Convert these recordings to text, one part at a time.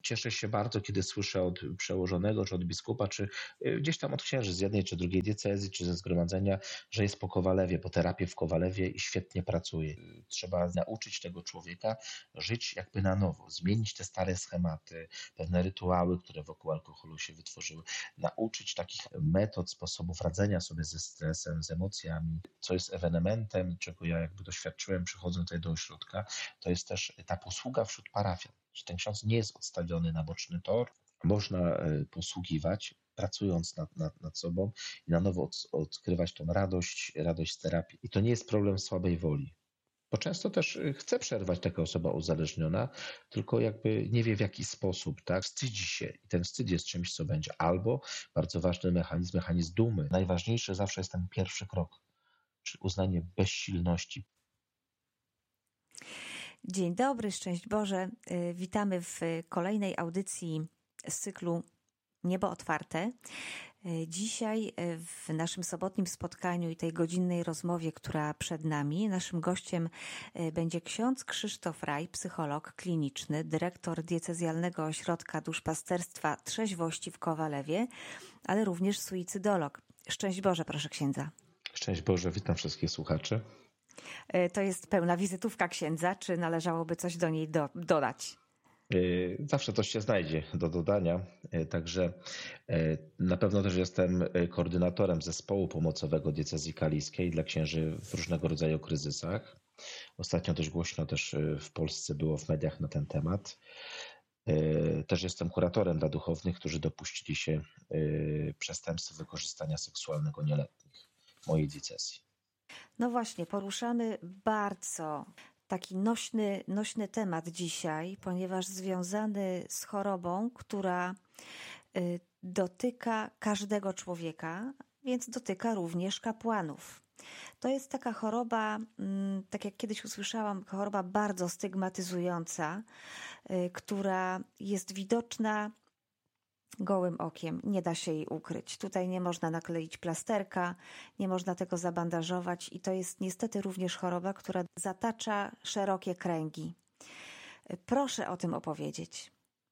cieszę się bardzo, kiedy słyszę od przełożonego, czy od biskupa, czy gdzieś tam od księży z jednej czy drugiej diecezji, czy ze zgromadzenia, że jest po Kowalewie, bo terapia w Kowalewie świetnie pracuje. Trzeba nauczyć tego człowieka żyć jakby na nowo, zmienić te stare schematy, pewne rytuały, które wokół alkoholu się wytworzyły, nauczyć takich metod, sposobów radzenia sobie ze stresem, z emocjami, co jest ewenementem, czego ja jakby doświadczyłem przychodząc tutaj do ośrodka, to jest też ta posługa wśród parafian, że ten ksiądz nie jest odstawiony na boczny tor, można posługiwać, pracując nad sobą i na nowo odkrywać tą radość z terapii. I to nie jest problem słabej woli. Bo często też chce przerwać taka osoba uzależniona, tylko jakby nie wie w jaki sposób, tak? Wstydzi się i ten wstyd jest czymś, co będzie. Albo bardzo ważny mechanizm dumy. Najważniejszy zawsze jest ten pierwszy krok, czy uznanie bezsilności. Dzień dobry, szczęść Boże. Witamy w kolejnej audycji z cyklu Niebo Otwarte. Dzisiaj w naszym sobotnim spotkaniu i tej godzinnej rozmowie, która przed nami, naszym gościem będzie ksiądz Krzysztof Raj, psycholog kliniczny, dyrektor diecezjalnego ośrodka duszpasterstwa Trzeźwości w Kowalewie, ale również suicydolog. Szczęść Boże, proszę księdza. Szczęść Boże, witam wszystkich słuchaczy. To jest pełna wizytówka księdza, czy należałoby coś do niej dodać? Zawsze coś się znajdzie do dodania, także na pewno też jestem koordynatorem zespołu pomocowego diecezji kaliskiej dla księży w różnego rodzaju kryzysach. Ostatnio dość głośno też w Polsce było w mediach na ten temat. Też jestem kuratorem dla duchownych, którzy dopuścili się przestępstw wykorzystania seksualnego nieletnich w mojej diecezji. No właśnie, poruszamy bardzo taki nośny temat dzisiaj, ponieważ związany z chorobą, która dotyka każdego człowieka, więc dotyka również kapłanów. To jest taka choroba, tak jak kiedyś usłyszałam, choroba bardzo stygmatyzująca, która jest widoczna gołym okiem, nie da się jej ukryć. Tutaj nie można nakleić plasterka, nie można tego zabandażować i to jest niestety również choroba, która zatacza szerokie kręgi. Proszę o tym opowiedzieć.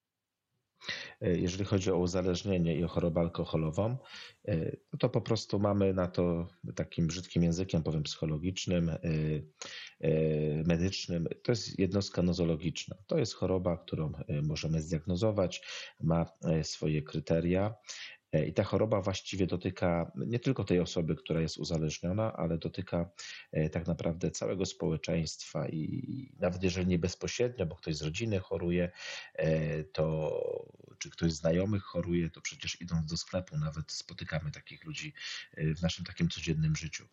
Jeżeli chodzi o uzależnienie i o chorobę alkoholową, to po prostu mamy na to takim brzydkim językiem, powiem psychologicznym, medycznym, to jest jednostka nozologiczna. To jest choroba, którą możemy zdiagnozować, ma swoje kryteria. I ta choroba właściwie dotyka nie tylko tej osoby, która jest uzależniona, ale dotyka tak naprawdę całego społeczeństwa i nawet jeżeli nie bezpośrednio, bo ktoś z rodziny choruje, czy ktoś z znajomych choruje, to przecież idąc do sklepu nawet spotykamy takich ludzi w naszym takim codziennym życiu.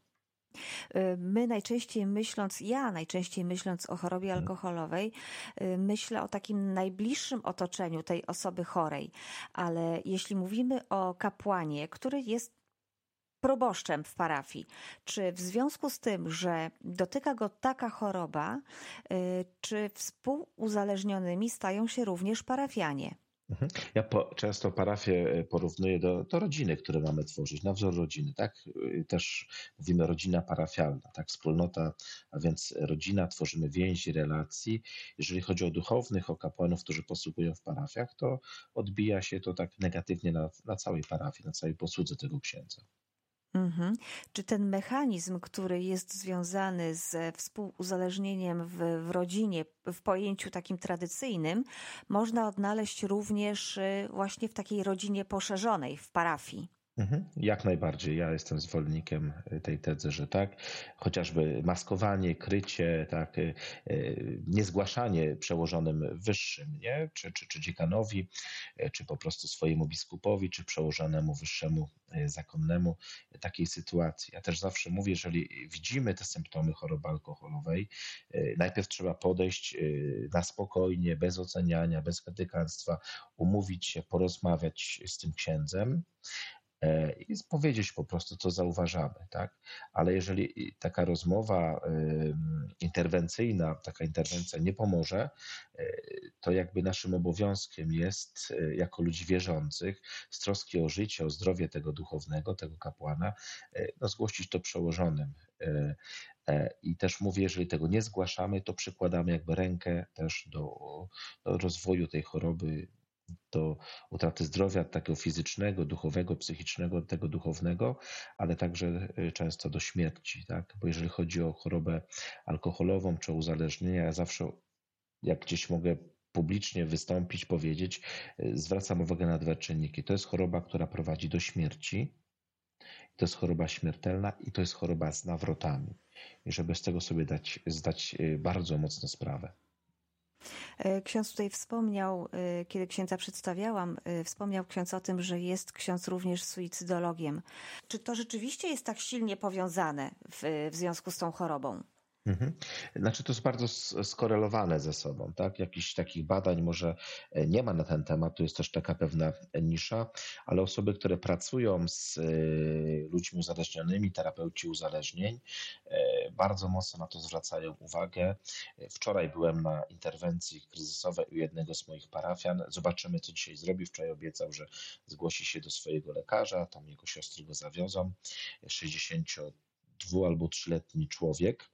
Ja najczęściej myśląc o chorobie alkoholowej, myślę o takim najbliższym otoczeniu tej osoby chorej. Ale jeśli mówimy o kapłanie, który jest proboszczem w parafii, czy w związku z tym, że dotyka go taka choroba, czy współuzależnionymi stają się również parafianie? Ja często parafię porównuję do rodziny, które mamy tworzyć, na wzór rodziny, tak? Też mówimy rodzina parafialna, tak? Wspólnota, a więc rodzina, tworzymy więzi, relacji. Jeżeli chodzi o duchownych, o kapłanów, którzy posługują w parafiach, to odbija się to tak negatywnie na całej parafii, na całej posłudze tego księdza. Czy ten mechanizm, który jest związany ze współuzależnieniem w rodzinie, w pojęciu takim tradycyjnym, można odnaleźć również właśnie w takiej rodzinie poszerzonej, w parafii? Jak najbardziej. Ja jestem zwolennikiem tej tezy, że tak. Chociażby maskowanie, krycie, tak, niezgłaszanie przełożonym wyższym, nie? Czy dziekanowi, czy po prostu swojemu biskupowi, czy przełożonemu wyższemu zakonnemu takiej sytuacji. Ja też zawsze mówię, jeżeli widzimy te symptomy choroby alkoholowej, najpierw trzeba podejść na spokojnie, bez oceniania, bez krytykanstwa, umówić się, porozmawiać z tym księdzem, i powiedzieć po prostu, co zauważamy, tak? Ale jeżeli taka rozmowa interwencyjna, taka interwencja nie pomoże, to jakby naszym obowiązkiem jest, jako ludzi wierzących, z troski o życie, o zdrowie tego duchownego, tego kapłana, zgłosić to przełożonym. I też mówię, jeżeli tego nie zgłaszamy, to przykładamy jakby rękę też do rozwoju tej choroby do utraty zdrowia takiego fizycznego, duchowego, psychicznego, tego duchownego, ale także często do śmierci, tak? Bo jeżeli chodzi o chorobę alkoholową czy o uzależnienia, ja zawsze, jak gdzieś mogę publicznie wystąpić, powiedzieć, zwracam uwagę na dwa czynniki. To jest choroba, która prowadzi do śmierci, to jest choroba śmiertelna i to jest choroba z nawrotami. I żeby z tego sobie zdać bardzo mocno sprawę. Ksiądz tutaj wspomniał, kiedy księdza przedstawiałam, wspomniał ksiądz o tym, że jest ksiądz również suicydologiem. Czy to rzeczywiście jest tak silnie powiązane w związku z tą chorobą? Znaczy to jest bardzo skorelowane ze sobą, tak? Jakichś takich badań może nie ma na ten temat, to jest też taka pewna nisza, ale osoby, które pracują z ludźmi uzależnionymi, terapeuci uzależnień, bardzo mocno na to zwracają uwagę. Wczoraj byłem na interwencji kryzysowej u jednego z moich parafian. Zobaczymy, co dzisiaj zrobi. Wczoraj obiecał, że zgłosi się do swojego lekarza, tam jego siostry go zawiozą. 62 albo 3-letni człowiek,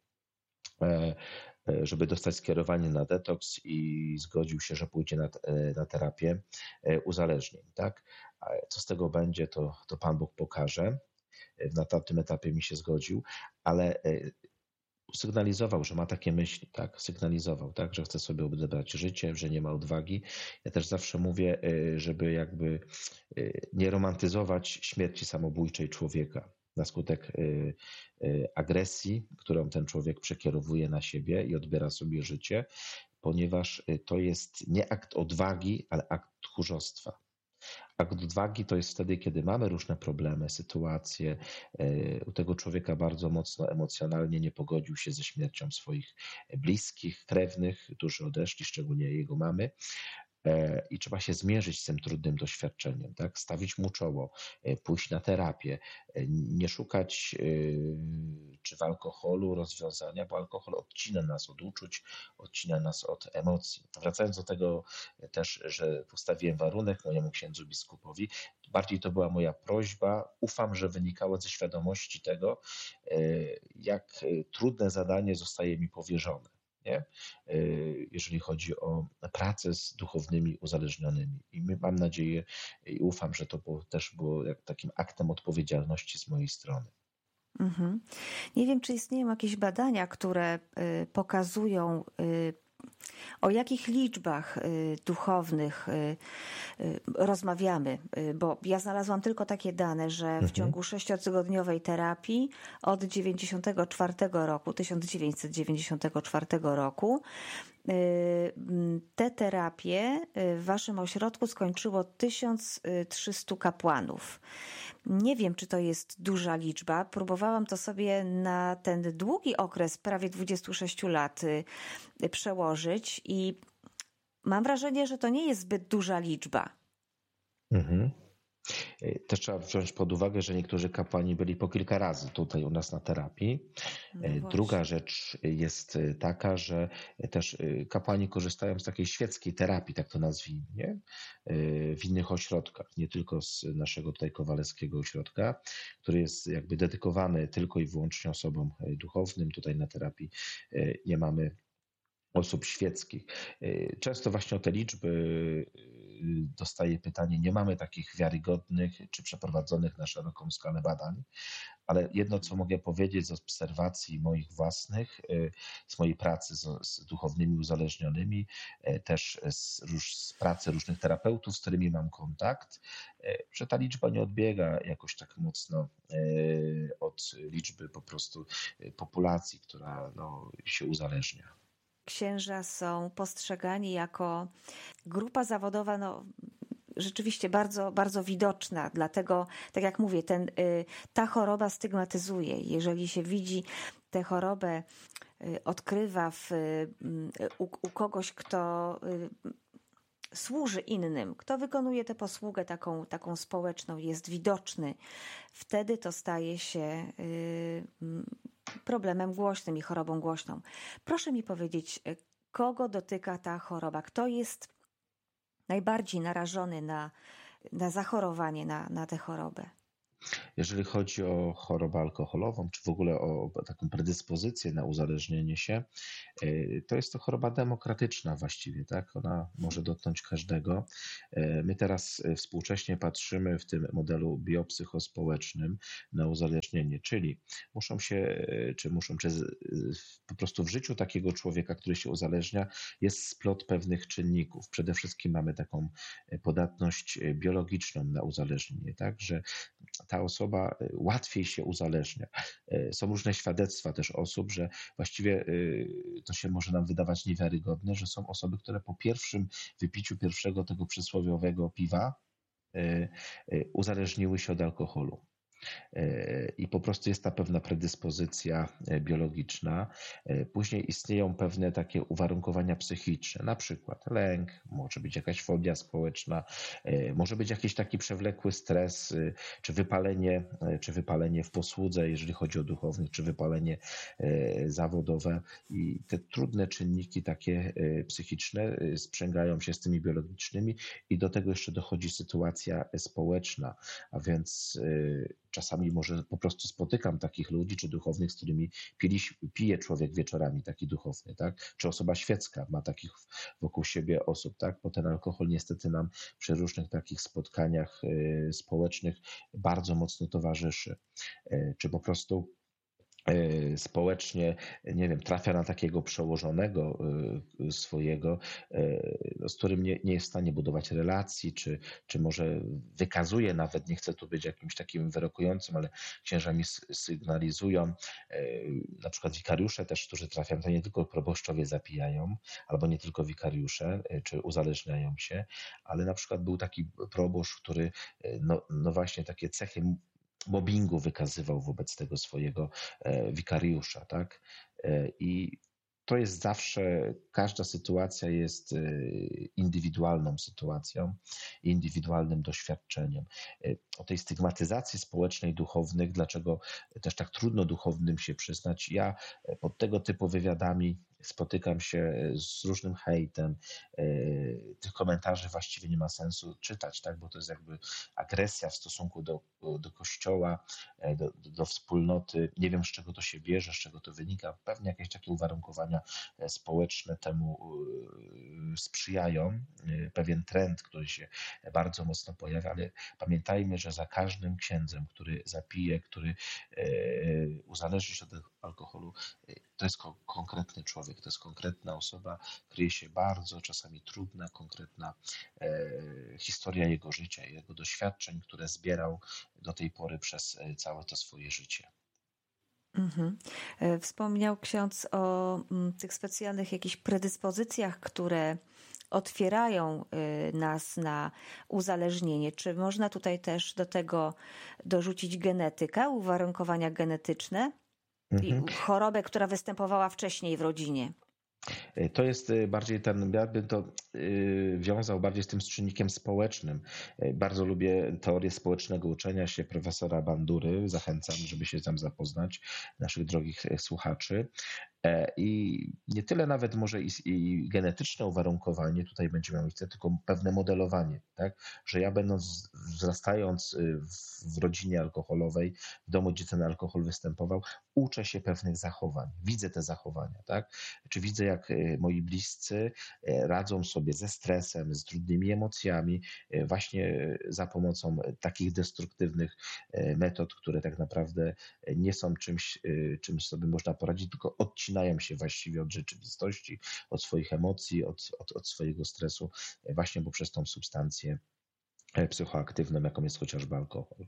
żeby dostać skierowanie na detoks i zgodził się, że pójdzie na terapię uzależnień. Tak? Co z tego będzie, to Pan Bóg pokaże. Na tym etapie mi się zgodził, ale sygnalizował, że ma takie myśli, tak? Sygnalizował, tak? Że chce sobie odebrać życie, że nie ma odwagi. Ja też zawsze mówię, żeby jakby nie romantyzować śmierci samobójczej człowieka na skutek agresji, którą ten człowiek przekierowuje na siebie i odbiera sobie życie, ponieważ to jest nie akt odwagi, ale akt tchórzostwa. Akt odwagi to jest wtedy, kiedy mamy różne problemy, sytuacje. U tego człowieka bardzo mocno emocjonalnie nie pogodził się ze śmiercią swoich bliskich, krewnych, którzy odeszli, szczególnie jego mamy. I trzeba się zmierzyć z tym trudnym doświadczeniem, tak? Stawić mu czoło, pójść na terapię, nie szukać czy w alkoholu rozwiązania, bo alkohol odcina nas od uczuć, odcina nas od emocji. Wracając do tego też, że postawiłem warunek mojemu księdzu biskupowi, bardziej to była moja prośba, ufam, że wynikało ze świadomości tego, jak trudne zadanie zostaje mi powierzone. Nie? Jeżeli chodzi o pracę z duchownymi uzależnionymi. I mam nadzieję i ufam, że to też było takim aktem odpowiedzialności z mojej strony. Mhm. Nie wiem, czy istnieją jakieś badania, które pokazują, o jakich liczbach duchownych rozmawiamy, bo ja znalazłam tylko takie dane, że w ciągu 6-tygodniowej terapii od 1994 roku te terapie w waszym ośrodku skończyło 1300 kapłanów. Nie wiem, czy to jest duża liczba. Próbowałam to sobie na ten długi okres, prawie 26 lat, przełożyć i mam wrażenie, że to nie jest zbyt duża liczba. Też trzeba wziąć pod uwagę, że niektórzy kapłani byli po kilka razy tutaj u nas na terapii. No Druga rzecz jest taka, że też kapłani korzystają z takiej świeckiej terapii, tak to nazwijmy, nie? W innych ośrodkach, nie tylko z naszego tutaj kowalewskiego ośrodka, który jest jakby dedykowany tylko i wyłącznie osobom duchownym. Tutaj na terapii nie mamy osób świeckich. Często właśnie o te liczby dostaję pytanie, nie mamy takich wiarygodnych czy przeprowadzonych na szeroką skalę badań, ale jedno, co mogę powiedzieć z obserwacji moich własnych, z mojej pracy z duchownymi uzależnionymi, też z pracy różnych terapeutów, z którymi mam kontakt, że ta liczba nie odbiega jakoś tak mocno od liczby po prostu populacji, która się uzależnia. Księża są postrzegani jako grupa zawodowa, rzeczywiście bardzo, bardzo widoczna. Dlatego, tak jak mówię, ta choroba stygmatyzuje. Jeżeli się widzi tę chorobę, odkrywa u kogoś, kto służy innym, kto wykonuje tę posługę taką społeczną, jest widoczny, wtedy to staje się problemem głośnym i chorobą głośną. Proszę mi powiedzieć, kogo dotyka ta choroba? Kto jest najbardziej narażony na zachorowanie na tę chorobę? Jeżeli chodzi o chorobę alkoholową, czy w ogóle o taką predyspozycję na uzależnienie się, to jest to choroba demokratyczna właściwie, tak? Ona może dotknąć każdego. My teraz współcześnie patrzymy w tym modelu biopsychospołecznym na uzależnienie, czyli po prostu w życiu takiego człowieka, który się uzależnia, jest splot pewnych czynników. Przede wszystkim mamy taką podatność biologiczną na uzależnienie, tak? Że ta osoba łatwiej się uzależnia. Są różne świadectwa też osób, że właściwie to się może nam wydawać niewiarygodne, że są osoby, które po pierwszym wypiciu pierwszego tego przysłowiowego piwa uzależniły się od alkoholu. I po prostu jest ta pewna predyspozycja biologiczna. Później istnieją pewne takie uwarunkowania psychiczne, na przykład lęk, może być jakaś fobia społeczna, może być jakiś taki przewlekły stres, czy wypalenie w posłudze, jeżeli chodzi o duchownych, czy wypalenie zawodowe. I te trudne czynniki takie psychiczne sprzęgają się z tymi biologicznymi i do tego jeszcze dochodzi sytuacja społeczna, a więc czasami może po prostu spotykam takich ludzi, czy duchownych, z którymi pije człowiek wieczorami, taki duchowny, tak? Czy osoba świecka ma takich wokół siebie osób, tak? Bo ten alkohol niestety nam przy różnych takich spotkaniach społecznych bardzo mocno towarzyszy. Czy po prostu społecznie, nie wiem, trafia na takiego przełożonego swojego, z którym nie jest w stanie budować relacji, czy może wykazuje nawet, nie chcę tu być jakimś takim wyrokującym, ale księża mi sygnalizują, na przykład wikariusze też, którzy trafiają, to nie tylko proboszczowie zapijają, albo nie tylko wikariusze, czy uzależniają się, ale na przykład był taki proboszcz, który no właśnie takie cechy mobbingu wykazywał wobec tego swojego wikariusza, tak? I to jest zawsze, każda sytuacja jest indywidualną sytuacją, indywidualnym doświadczeniem. O tej stygmatyzacji społecznej duchownych, dlaczego też tak trudno duchownym się przyznać, ja pod tego typu wywiadami spotykam się z różnym hejtem. Tych komentarzy właściwie nie ma sensu czytać, tak? Bo to jest jakby agresja w stosunku do Kościoła, do wspólnoty. Nie wiem, z czego to się bierze, z czego to wynika. Pewnie jakieś takie uwarunkowania społeczne temu sprzyjają. Pewien trend, który się bardzo mocno pojawia, ale pamiętajmy, że za każdym księdzem, który zapije, który uzależni się od alkoholu, to jest konkretny człowiek, to jest konkretna osoba, kryje się bardzo czasami trudna, konkretna historia jego życia, jego doświadczeń, które zbierał do tej pory przez całe to swoje życie. Mhm. Wspomniał ksiądz o tych specjalnych jakichś predyspozycjach, które otwierają nas na uzależnienie. Czy można tutaj też do tego dorzucić genetykę, uwarunkowania genetyczne i chorobę, która występowała wcześniej w rodzinie? To jest bardziej ja bym to wiązał bardziej z tym czynnikiem społecznym. Bardzo lubię teorię społecznego uczenia się profesora Bandury. Zachęcam, żeby się tam zapoznać, naszych drogich słuchaczy. I nie tyle nawet może i genetyczne uwarunkowanie tutaj będzie miało miejsce, tylko pewne modelowanie, tak? Że ja będąc, wzrastając w rodzinie alkoholowej, w domu, gdzie ten alkohol występował, uczę się pewnych zachowań, widzę te zachowania, tak? Czy widzę, jak moi bliscy radzą sobie ze stresem, z trudnymi emocjami, właśnie za pomocą takich destruktywnych metod, które tak naprawdę nie są czym sobie można poradzić, tylko odcinają się właściwie od rzeczywistości, od swoich emocji, od swojego stresu, właśnie poprzez tą substancję psychoaktywną, jaką jest chociażby alkohol.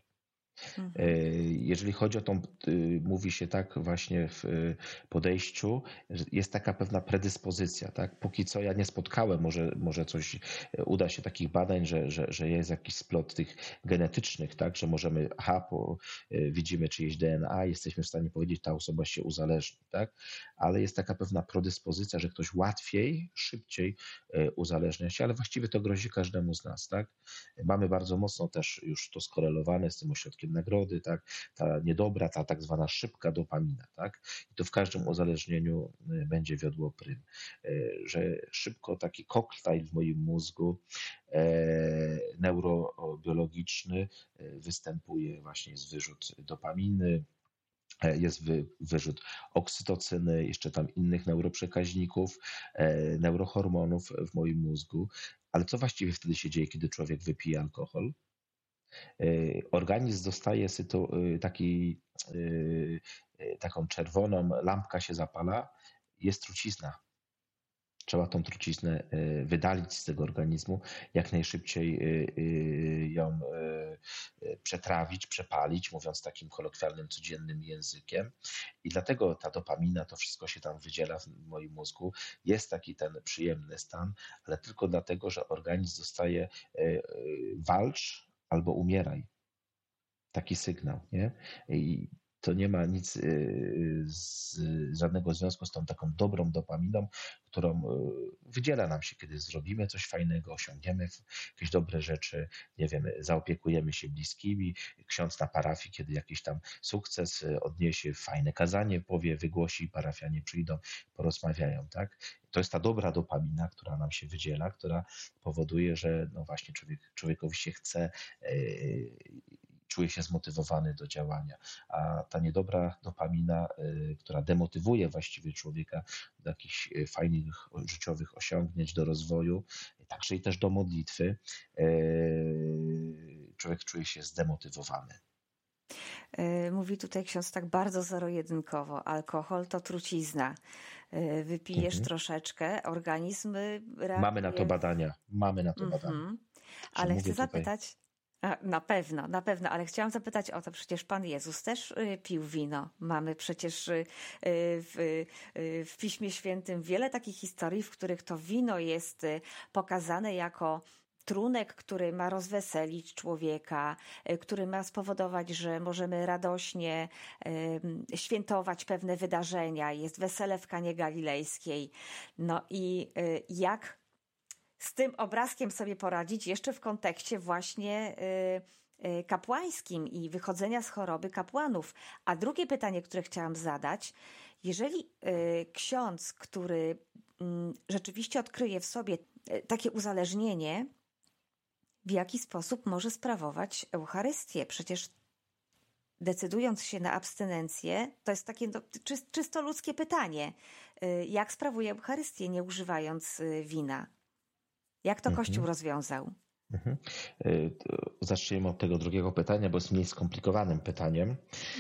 Jeżeli chodzi o tą, mówi się tak właśnie w podejściu, że jest taka pewna predyspozycja, tak? Póki co ja nie spotkałem, może coś uda się takich badań, że jest jakiś splot tych genetycznych, tak? Że możemy, widzimy czyjeś DNA, jesteśmy w stanie powiedzieć, ta osoba się uzależni, tak? Ale jest taka pewna predyspozycja, że ktoś łatwiej, szybciej uzależnia się, ale właściwie to grozi każdemu z nas, tak? Mamy bardzo mocno też już to skorelowane z tym ośrodkiem środkiem nagrody, tak? Ta niedobra, ta tak zwana szybka dopamina, tak? I to w każdym uzależnieniu będzie wiodło prym, że szybko taki koktajl w moim mózgu neurobiologiczny występuje, właśnie jest wyrzut dopaminy, jest wyrzut oksytocyny, jeszcze tam innych neuroprzekaźników, neurohormonów w moim mózgu. Ale co właściwie wtedy się dzieje, kiedy człowiek wypije alkohol? Organizm dostaje taki, taką czerwoną, lampka się zapala, jest trucizna. Trzeba tą truciznę wydalić z tego organizmu, jak najszybciej ją przetrawić, przepalić, mówiąc takim kolokwialnym, codziennym językiem. I dlatego ta dopamina, to wszystko się tam wydziela w moim mózgu. Jest taki ten przyjemny stan, ale tylko dlatego, że organizm dostaje walcz albo umieraj. Taki sygnał, nie? I to nie ma nic, żadnego związku z tą taką dobrą dopaminą, którą wydziela nam się, kiedy zrobimy coś fajnego, osiągniemy jakieś dobre rzeczy, nie wiem, zaopiekujemy się bliskimi, ksiądz na parafii, kiedy jakiś tam sukces odniesie, fajne kazanie powie, wygłosi, parafianie przyjdą, porozmawiają, tak? To jest ta dobra dopamina, która nam się wydziela, która powoduje, że no właśnie człowiekowi się chce, czuje się zmotywowany do działania, a ta niedobra dopamina, która demotywuje właściwie człowieka do jakichś fajnych życiowych osiągnięć, do rozwoju, także i też do modlitwy, człowiek czuje się zdemotywowany. Mówi tutaj ksiądz tak bardzo zero-jedynkowo. Alkohol to trucizna. Wypijesz troszeczkę, organizm reaguje. Mamy na to badania. Ale chcę zapytać, na pewno, ale chciałam zapytać o to, przecież Pan Jezus też pił wino. Mamy przecież w Piśmie Świętym wiele takich historii, w których to wino jest pokazane jako trunek, który ma rozweselić człowieka, który ma spowodować, że możemy radośnie świętować pewne wydarzenia. Jest wesele w Kanie Galilejskiej. No i jak z tym obrazkiem sobie poradzić jeszcze w kontekście właśnie kapłańskim i wychodzenia z choroby kapłanów. A drugie pytanie, które chciałam zadać, jeżeli ksiądz, który rzeczywiście odkryje w sobie takie uzależnienie, w jaki sposób może sprawować Eucharystię? Przecież decydując się na abstynencję, to jest takie czysto ludzkie pytanie. Jak sprawuje Eucharystię, nie używając wina? Jak to Kościół rozwiązał? Zacznijmy od tego drugiego pytania, bo jest mniej skomplikowanym pytaniem.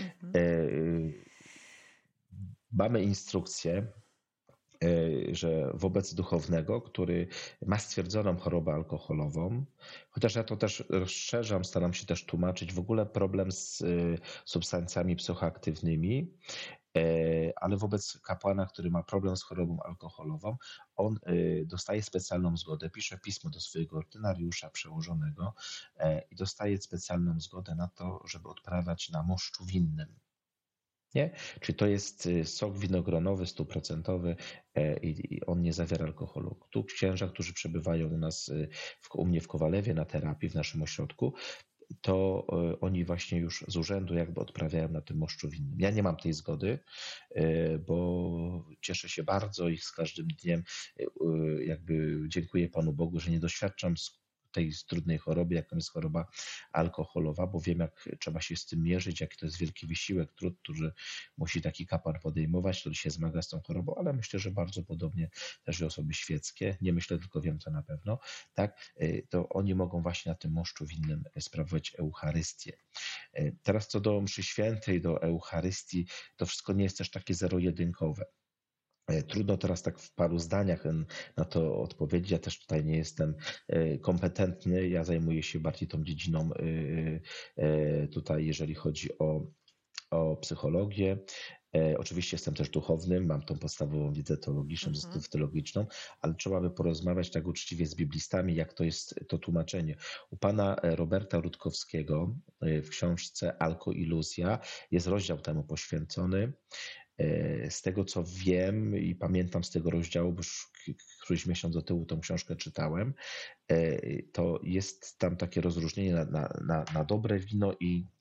Mamy instrukcję, że wobec duchownego, który ma stwierdzoną chorobę alkoholową, chociaż ja to też rozszerzam, staram się też tłumaczyć w ogóle problem z substancjami psychoaktywnymi, ale wobec kapłana, który ma problem z chorobą alkoholową, on dostaje specjalną zgodę, pisze pismo do swojego ordynariusza przełożonego i dostaje specjalną zgodę na to, żeby odprawiać na moszczu winnym. Nie? Czyli to jest sok winogronowy 100% i on nie zawiera alkoholu. Tu księża, którzy przebywają u mnie w Kowalewie na terapii w naszym ośrodku, to oni właśnie już z urzędu jakby odprawiają na tym moszczu winnym. Ja nie mam tej zgody, bo cieszę się bardzo i z każdym dniem jakby dziękuję Panu Bogu, że nie doświadczam tej trudnej choroby, jaką jest choroba alkoholowa, bo wiem, jak trzeba się z tym mierzyć, jaki to jest wielki wysiłek, trud, który musi taki kapłan podejmować, który się zmaga z tą chorobą, ale myślę, że bardzo podobnie też i osoby świeckie, nie myślę, tylko wiem to na pewno, tak, to oni mogą właśnie na tym moszczu winnym sprawować Eucharystię. Teraz co do mszy świętej, do Eucharystii, to wszystko nie jest też takie zero-jedynkowe. Trudno teraz tak w paru zdaniach na to odpowiedzieć. Ja też tutaj nie jestem kompetentny. Ja zajmuję się bardziej tą dziedziną tutaj, jeżeli chodzi o psychologię. Oczywiście jestem też duchownym, mam tą podstawową wiedzę teologiczną, teologiczną, ale trzeba by porozmawiać tak uczciwie z biblistami, jak to jest to tłumaczenie. U pana Roberta Rutkowskiego w książce Alkoiluzja jest rozdział temu poświęcony. Z tego, co wiem i pamiętam z tego rozdziału, bo już któryś miesiąc do tyłu tą książkę czytałem, to jest tam takie rozróżnienie na dobre wino i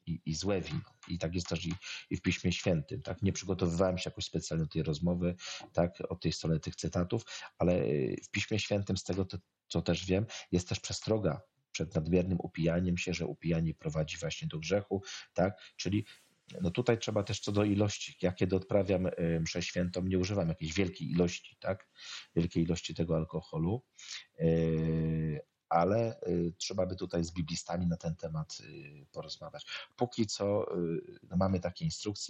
i złe wino. I tak jest też i w Piśmie Świętym. Tak? Nie przygotowywałem się jakoś specjalnie do tej rozmowy, tak, od tej strony tych cytatów, ale w Piśmie Świętym, z tego co też wiem, jest też przestroga przed nadmiernym upijaniem się, że upijanie prowadzi właśnie do grzechu, tak? Czyli no tutaj trzeba też co do ilości. Ja kiedy odprawiam mszę świętą, nie używam jakiejś wielkiej ilości, tak? Wielkiej ilości tego alkoholu, ale trzeba by tutaj z biblistami na ten temat porozmawiać. Póki co no mamy takie instrukcje.